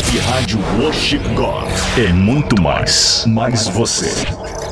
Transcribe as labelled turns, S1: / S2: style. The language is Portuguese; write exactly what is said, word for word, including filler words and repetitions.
S1: Web Rádio Worship God. É muito mais, mais você.